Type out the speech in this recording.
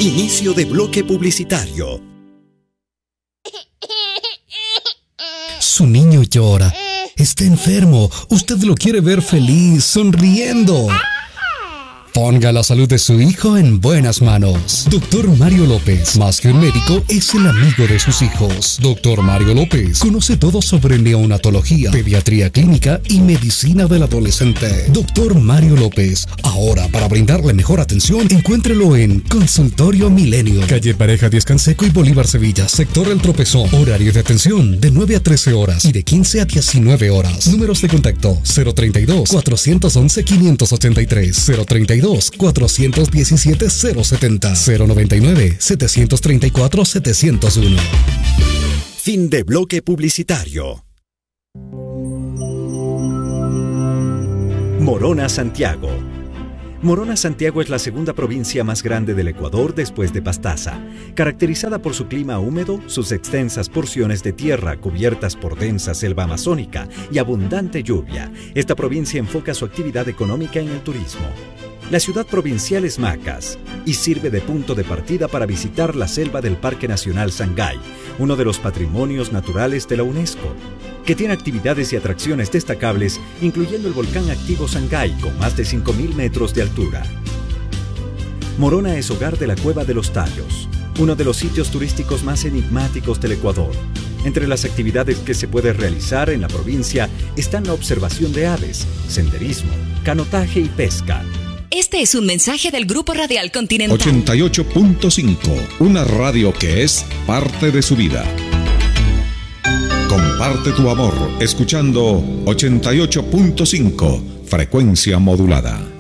Inicio de bloque publicitario. Su niño llora. Está enfermo. Usted lo quiere ver feliz, sonriendo. Ponga la salud de su hijo en buenas manos. Doctor Mario López, más que un médico, es el amigo de sus hijos. Doctor Mario López conoce todo sobre neonatología, pediatría clínica y medicina del adolescente. Doctor Mario López, ahora para brindarle mejor atención, encuéntrelo en Consultorio Milenio, calle Pareja 10 Canseco y Bolívar Sevilla, sector El Tropezón. Horario de atención de 9 a 13 horas y de 15 a 19 horas. Números de contacto 032-411-583, 032-417-070, 099-734-701. Fin de bloque publicitario. Morona, Santiago. Morona, Santiago es la segunda provincia más grande del Ecuador después de Pastaza, caracterizada por su clima húmedo, sus extensas porciones de tierra cubiertas por densa selva amazónica y abundante lluvia. Esta provincia enfoca su actividad económica en el turismo. La ciudad provincial es Macas y sirve de punto de partida para visitar la selva del Parque Nacional Sangay, uno de los patrimonios naturales de la UNESCO, que tiene actividades y atracciones destacables, incluyendo el volcán activo Sangay con más de 5.000 metros de altura. Morona es hogar de la Cueva de los Tallos, uno de los sitios turísticos más enigmáticos del Ecuador. Entre las actividades que se puede realizar en la provincia están la observación de aves, senderismo, canotaje y pesca. Este es un mensaje del Grupo Radial Continental. 88.5, una radio que es parte de su vida. Comparte tu amor escuchando 88.5, frecuencia modulada.